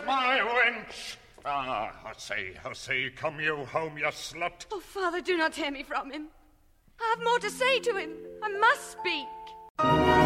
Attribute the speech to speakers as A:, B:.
A: my wench! Ah, Hussy, come you home, you slut.
B: Oh, Father, do not tear me from him. I have more to say to him. I must speak.